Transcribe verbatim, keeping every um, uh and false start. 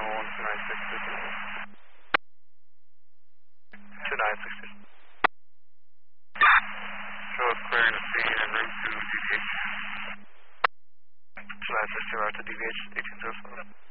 one two nine six two. two nine six two. Show us clearing the scene en route to D V H. two nine six two, right to D V H eighteen zero seven.